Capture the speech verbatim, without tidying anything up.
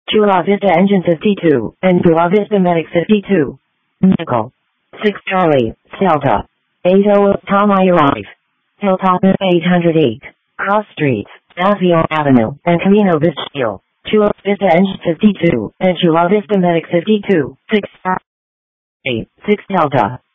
Chula Vista Engine fifty-two, and Chula Vista Medic fifty-two. Nickel. six Charlie, Delta. eight oh, Tom I arrive. Hilltop eight oh eight. Cross Streets, Avio Avenue, and Camino Vista. Chula Vista Engine fifty-two, and Chula Vista Medic fifty-two. six Charlie. six Delta.